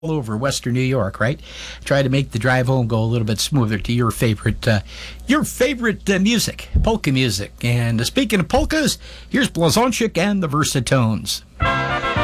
over Western New York, right? Try to make the drive home go a little bit smoother to your favorite music, polka music. And speaking of polkas, here's Blazonczyk and the Versatones.